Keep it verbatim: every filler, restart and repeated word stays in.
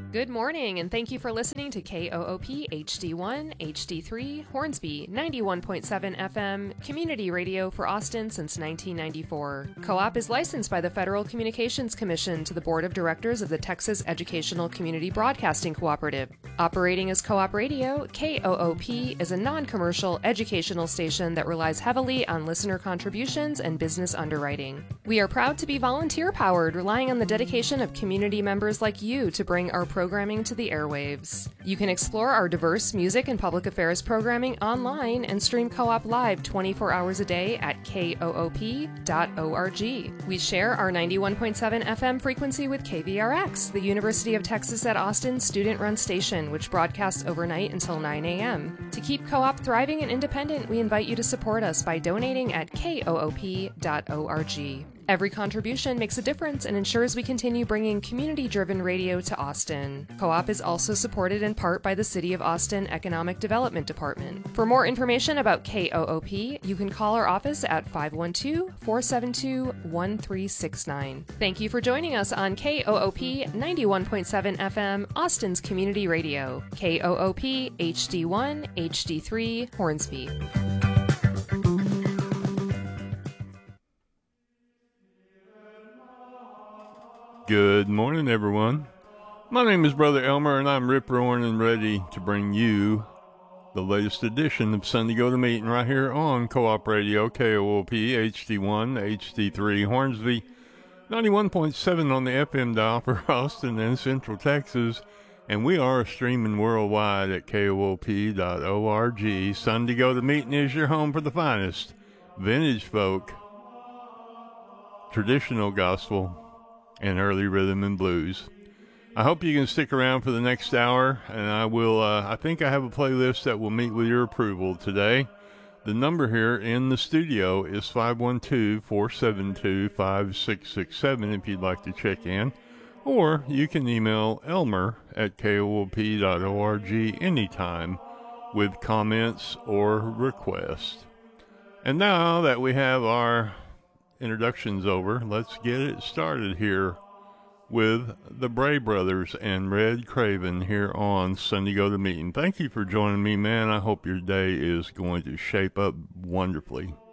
Good morning, and thank you for listening to K O O P H D one, H D three, Hornsby, ninety-one point seven F M, community radio for Austin since nineteen ninety-four. Co-op is licensed by the Federal Communications Commission to the Board of Directors of the Texas Educational Community Broadcasting Cooperative. Operating as Co-op Radio, K O O P is a non-commercial educational station that relies heavily on listener contributions and business underwriting. We are proud to be volunteer-powered, relying on the dedication of community members like you to bring our programming to the airwaves. You can explore our diverse music and public affairs programming online and stream Co-op live twenty-four hours a day at K O O P dot org. We share our ninety-one point seven F M frequency with K V R X, the University of Texas at Austin student-run station, which broadcasts overnight until nine a.m. To keep Co-op thriving and independent, we invite you to support us by donating at K O O P dot org. Every contribution makes a difference and ensures we continue bringing community-driven radio to Austin. Co-op is also supported in part by the City of Austin Economic Development Department. For more information about K O O P, you can call our office at five one two, four seven two, one three six nine. Thank you for joining us on K O O P ninety-one point seven F M, Austin's Community Radio. K O O P H D one, H D three, Hornsby. Good morning, everyone. My name is Brother Elmer, and I'm rip roaring and ready to bring you the latest edition of Sunday Go to Meeting right here on Co-op Radio, K O O P, H D one, H D three, Hornsby, ninety-one point seven on the F M dial for Austin and Central Texas, and we are streaming worldwide at K O O P dot org. Sunday Go to Meeting is your home for the finest vintage folk, traditional gospel, and early rhythm and blues. I hope you can stick around for the next hour, and I will, uh, I think I have a playlist that will meet with your approval today. The number here in the studio is five one two, four seven two, five six six seven if you'd like to check in, or you can email Elmer at K O O P dot org anytime with comments or requests. And now that we have our introductions over, let's get it started here with the Bray Brothers and Red Craven here on Sunday Go to Meeting. Thank you for joining me, man. I hope your day is going to shape up wonderfully.